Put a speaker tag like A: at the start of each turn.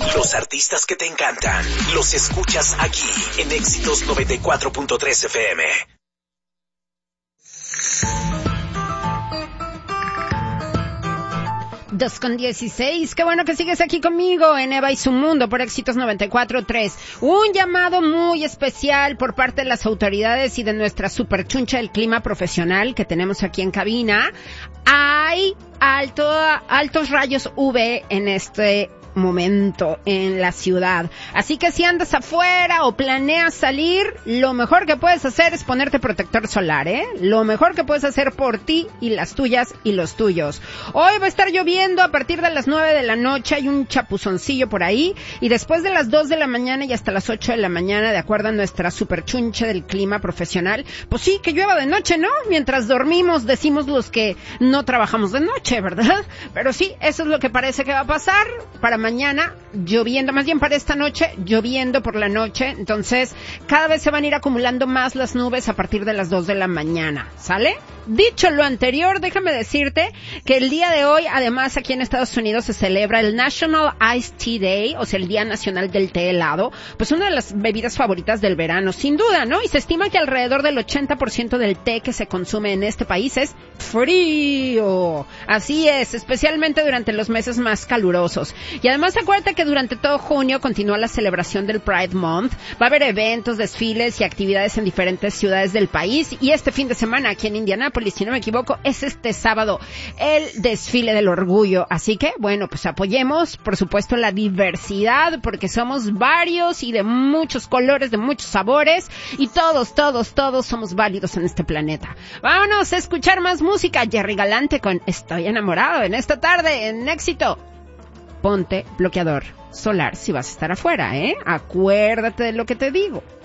A: Los artistas que te encantan, los escuchas aquí en Éxitos 94.3 FM.
B: 2:16, qué bueno que sigues aquí conmigo en Eva y su Mundo por Éxitos 94.3. Un llamado muy especial por parte de las autoridades y de nuestra superchuncha del clima profesional que tenemos aquí en cabina. Hay altos rayos UV en este momento en la ciudad. Así que si andas afuera o planeas salir, lo mejor que puedes hacer es ponerte protector solar, Lo mejor que puedes hacer por ti y las tuyas y los tuyos. Hoy va a estar lloviendo a partir de las 9 de la noche, hay un chapuzoncillo por ahí, y después de las 2 de la mañana y hasta las 8 de la mañana, de acuerdo a nuestra superchunche del clima profesional, pues sí, que llueva de noche, ¿no? Mientras dormimos, decimos los que no trabajamos de noche, ¿verdad? Pero sí, eso es lo que parece que va a pasar. Para mañana lloviendo, más bien para esta noche, lloviendo por la noche. Entonces, cada vez se van a ir acumulando más las nubes a partir de las 2 de la mañana, ¿sale? Dicho lo anterior, déjame decirte que el día de hoy, además, aquí en Estados Unidos se celebra el National Iced Tea Day, o sea, el Día Nacional del Té Helado, pues una de las bebidas favoritas del verano, sin duda, ¿no? Y se estima que alrededor del 80% del té que se consume en este país es frío. Así es, especialmente durante los meses más calurosos. Y además acuérdate que durante todo junio continúa la celebración del Pride Month. Va a haber eventos, desfiles y actividades en diferentes ciudades del país. Y este fin de semana aquí en Indianápolis, si no me equivoco, es este sábado el desfile del orgullo. Así que, bueno, pues apoyemos, por supuesto, la diversidad, porque somos varios y de muchos colores, de muchos sabores. Y todos somos válidos en este planeta. Vámonos a escuchar más música. Jerry Galante con Estoy enamorado en esta tarde en Éxito. Ponte bloqueador solar si vas a estar afuera, Acuérdate de lo que te digo.